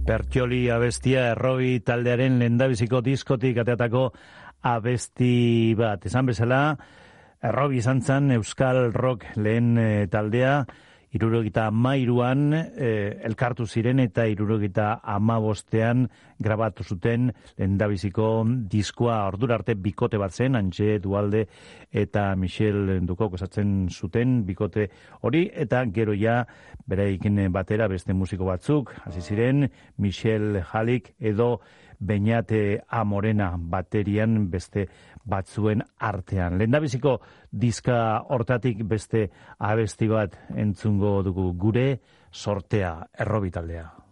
Bertioli abestia Errobi taldearen lehendabiziko diskotik ateatako abesti bat. Esan bezala, Errobi izan zen Euskal Rock lehen taldea, 73an elkartu ziren eta 75an grabatu zuten lehendabiziko diskoa. Ordura arte bikote bat zen, Antje Dualde eta Michel Dukok osatzen zuten bikote hori, eta gero ja bereikin batera beste musiko batzuk hasi ziren, Michel Halik edo Beñate Amorena baterian beste batzuen artean. Lehendabiziko diska hortatik beste abesti bat entzungo dugu, Gure Sortea, Errobi taldea.